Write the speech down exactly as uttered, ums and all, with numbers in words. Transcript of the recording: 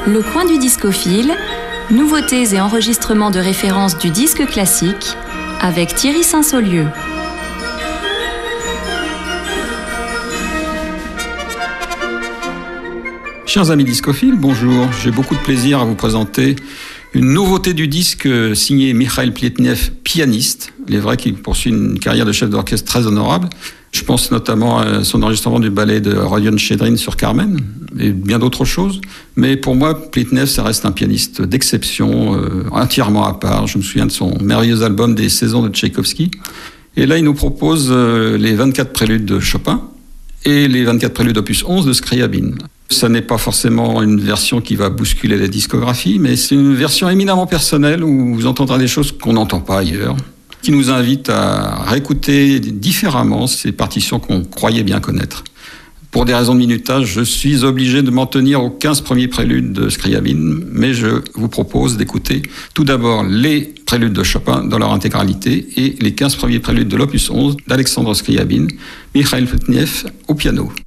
Le coin du discophile, nouveautés et enregistrements de référence du disque classique avec Thierry Saint-Saulieu. Chers amis discophiles, bonjour. J'ai beaucoup de plaisir à vous présenter une nouveauté du disque signé Mikhail Pletnev, pianiste. Il est vrai qu'il poursuit une carrière de chef d'orchestre très honorable. Je pense notamment à son enregistrement du ballet de Rodion Chedrin sur Carmen et bien d'autres choses. Mais pour moi, Pletnev, ça reste un pianiste d'exception, euh, entièrement à part. Je me souviens de son merveilleux album des saisons de Tchaïkovski. Et là, il nous propose euh, les vingt-quatre préludes de Chopin et les vingt-quatre préludes opus onze de Scriabine. Ça n'est pas forcément une version qui va bousculer la discographie, mais c'est une version éminemment personnelle où vous entendrez des choses qu'on n'entend pas ailleurs, qui nous invite à réécouter différemment ces partitions qu'on croyait bien connaître. Pour des raisons de minutage, je suis obligé de m'en tenir aux quinze premiers préludes de Scriabine, mais je vous propose d'écouter tout d'abord les préludes de Chopin dans leur intégralité et les quinze premiers préludes de l'opus onze d'Alexandre Scriabine, Mikhail Pletnev au piano.